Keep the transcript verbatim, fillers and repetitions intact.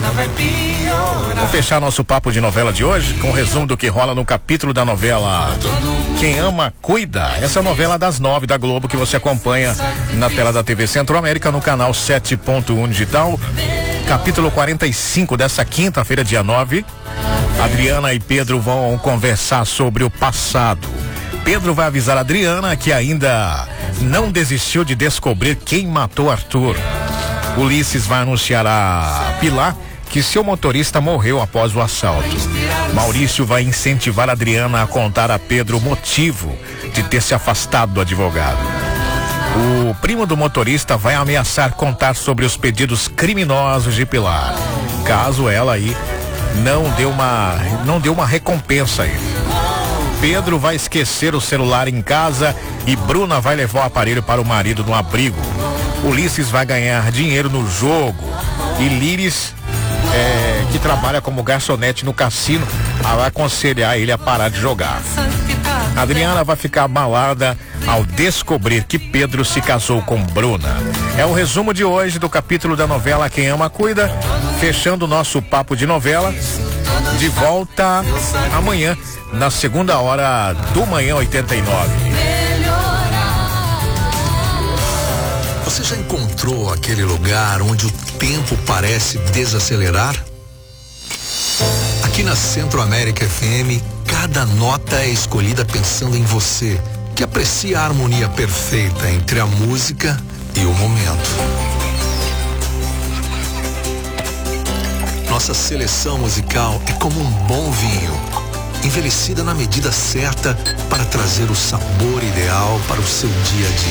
Vou fechar nosso papo de novela de hoje com um resumo do que rola no capítulo da novela Quem Ama, Cuida. Essa é a novela das nove da Globo que você acompanha na tela da T V Centro-América no canal sete ponto um digital. Capítulo quarenta e cinco dessa quinta-feira, dia nove. Adriana e Pedro vão conversar sobre o passado. Pedro vai avisar a Adriana que ainda não desistiu de descobrir quem matou Arthur. Ulisses vai anunciar a Pilar que seu motorista morreu após o assalto. Maurício vai incentivar a Adriana a contar a Pedro o motivo de ter se afastado do advogado. O primo do motorista vai ameaçar contar sobre os pedidos criminosos de Pilar, caso ela aí não dê uma, não dê uma recompensa a ele. Pedro vai esquecer o celular em casa e Bruna vai levar o aparelho para o marido no abrigo. Ulisses vai ganhar dinheiro no jogo e Líris, é, que trabalha como garçonete no cassino, vai aconselhar ele a parar de jogar. Adriana vai ficar abalada ao descobrir que Pedro se casou com Bruna. É o resumo de hoje do capítulo da novela Quem Ama, Cuida. Fechando o nosso papo de novela. De volta amanhã, na segunda hora do Manhã oitenta e nove. Você já encontrou aquele lugar onde o tempo parece desacelerar? Aqui na Centro-América F M, cada nota é escolhida pensando em você, que aprecia a harmonia perfeita entre a música e o momento. Nossa seleção musical é como um bom vinho, envelhecida na medida certa para trazer o sabor ideal para o seu dia a dia.